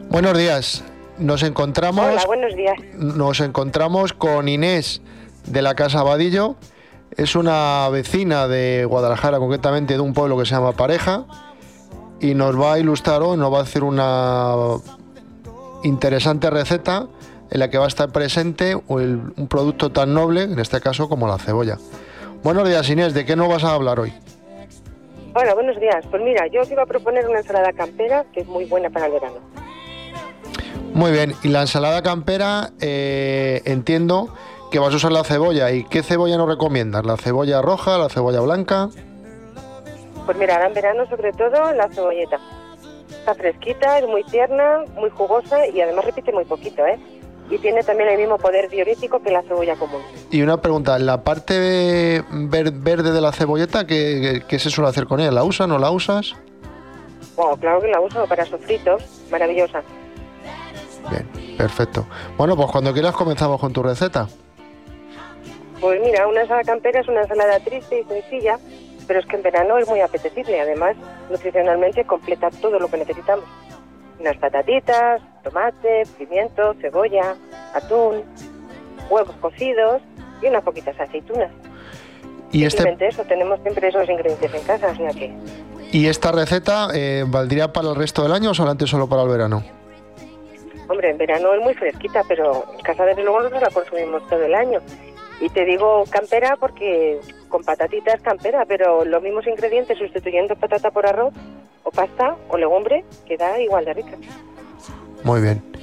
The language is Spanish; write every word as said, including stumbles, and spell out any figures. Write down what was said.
Buenos días. Nos encontramos. Hola, buenos días. Nos encontramos con Inés de la Casa Vadillo. Es una vecina de Guadalajara, concretamente de un pueblo que se llama Pareja, y nos va a ilustrar hoy, nos va a hacer una interesante receta en la que va a estar presente el, un producto tan noble, en este caso como la cebolla. Buenos días, Inés, ¿de qué nos vas a hablar hoy? Hola, buenos días. Pues mira, yo os iba a proponer una ensalada campera que es muy buena para el verano. Muy bien, y la ensalada campera, eh, entiendo que vas a usar la cebolla. ¿Y qué cebolla nos recomiendas? ¿La cebolla roja, la cebolla blanca? Pues mira, ahora en verano sobre todo la cebolleta. Está fresquita, es muy tierna, muy jugosa y además repite muy poquito, ¿eh? Y tiene también el mismo poder diurético que la cebolla común. Y una pregunta, ¿la parte ver- verde de la cebolleta, ¿qué, qué, qué se suele hacer con ella? ¿La usas, no la usas? Oh, claro que la uso para sofritos, maravillosa. Bien, perfecto. Bueno, pues cuando quieras comenzamos con tu receta. Pues mira, una ensalada campera es una ensalada triste y sencilla, pero es que en verano es muy apetecible. Además, nutricionalmente completa todo lo que necesitamos. Unas patatitas, tomate, pimiento, cebolla, atún, huevos cocidos y unas poquitas aceitunas. Y, Simplemente este, eso, tenemos siempre esos ingredientes en casa, o sea que... ¿Y esta receta eh, valdría para el resto del año o solamente solo para el verano? Hombre, en verano es muy fresquita, pero en casa desde luego nosotros la consumimos todo el año. Y te digo campera porque con patatitas es campera, pero los mismos ingredientes sustituyendo patata por arroz o pasta o legumbre queda igual de rica. Muy bien.